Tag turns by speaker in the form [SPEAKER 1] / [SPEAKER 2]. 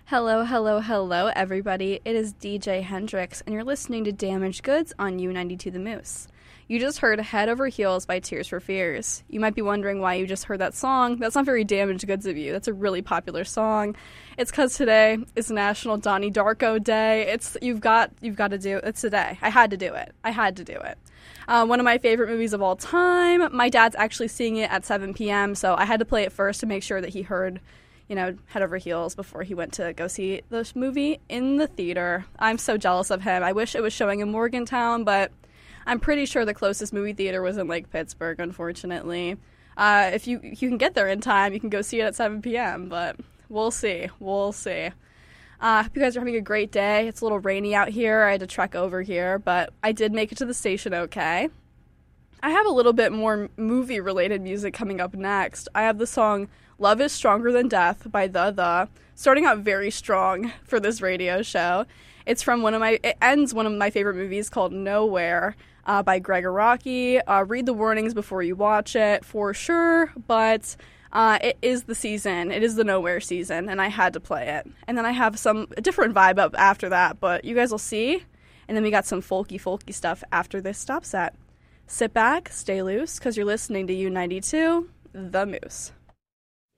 [SPEAKER 1] Hello, hello, hello, everybody. It is DJ Hendrix, and you're listening to Damaged Goods on U92 The Moose. You just heard Head Over Heels by Tears for Fears. You might be wondering why you just heard that song. That's not very Damaged Goods of you. That's a really popular song. It's because today is National Donnie Darko Day. You've got to do it. It's today. I had to do it. One of my favorite movies of all time. My dad's actually seeing it at 7 p.m., so I had to play it first to make sure that he heard Head Over Heels before he went to go see this movie in the theater. I'm so jealous of him. I wish it was showing in Morgantown, but I'm pretty sure the closest movie theater was in Lake Pittsburgh, unfortunately. If you can get there in time, you can go see it at 7 p.m., but we'll see. I hope you guys are having a great day. It's a little rainy out here. I had to trek over here, but I did make it to the station okay. I have a little bit more movie-related music coming up next. I have the song Love is Stronger Than Death by The, starting out very strong for this radio show. It ends one of my favorite movies called Nowhere by Greg Araki. Read the warnings before you watch it for sure, but it is the season. It is the Nowhere season, and I had to play it. And then I have a different vibe up after that, but you guys will see. And then we got some folky stuff after this stop set. Sit back, stay loose, because you're listening to U92, The Moose.